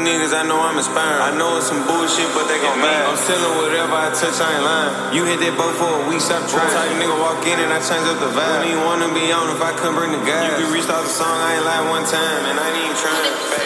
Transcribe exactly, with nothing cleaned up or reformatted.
niggas, I know I'm inspiring. I know it's some bullshit, but they gon' mad. I'm selling whatever I touch, I ain't lying. You hit that boat for a week, stop trying. Type nigga walk in and I change up the vibe. Wouldn't even wanna be on if I couldn't bring the guys. You can restart the song, I ain't lied one time, and I ain't even trying.